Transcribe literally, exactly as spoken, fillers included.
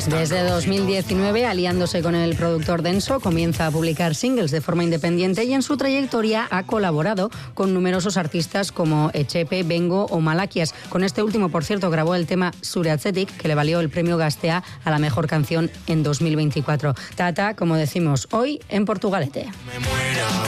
Desde dos mil diecinueve, aliándose con el productor Denso, comienza a publicar singles de forma independiente y en su trayectoria ha colaborado con numerosos artistas como Echepe, Bengo o Malakias. Con este último, por cierto, grabó el tema Zure Atzetik, que le valió el premio Gaztea a la mejor canción en dos mil veinticuatro. Tata, como decimos hoy, en Portugalete.